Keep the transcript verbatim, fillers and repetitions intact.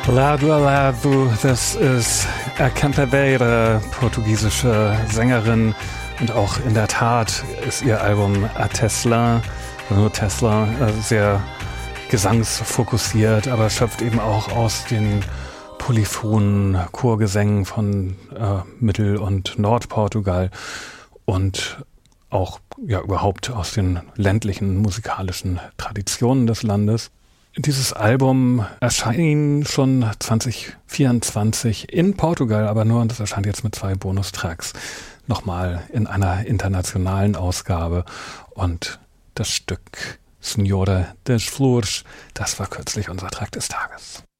Lado a Lado, das ist A Cantadeira, portugiesische Sängerin, und auch in der Tat ist ihr Album A Tesla, nur Tesla, sehr gesangsfokussiert, aber schöpft eben auch aus den polyphonen Chorgesängen von äh, Mittel- und Nordportugal und auch ja überhaupt aus den ländlichen musikalischen Traditionen des Landes. Dieses Album erschien schon zwanzig vierundzwanzig in Portugal, aber nur, und das erscheint jetzt mit zwei Bonustracks, nochmal in einer internationalen Ausgabe. Und das Stück Senhora das Flores, das war kürzlich unser Track des Tages.